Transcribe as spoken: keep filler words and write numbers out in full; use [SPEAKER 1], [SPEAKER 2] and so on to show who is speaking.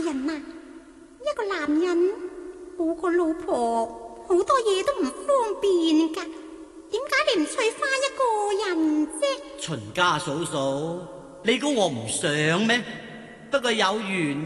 [SPEAKER 1] 人啊，一個男人冇個老婆，好多嘢都唔方便噶。點解你唔娶翻一個人啫？
[SPEAKER 2] 秦家嫂嫂，你估我唔想咩？不過有原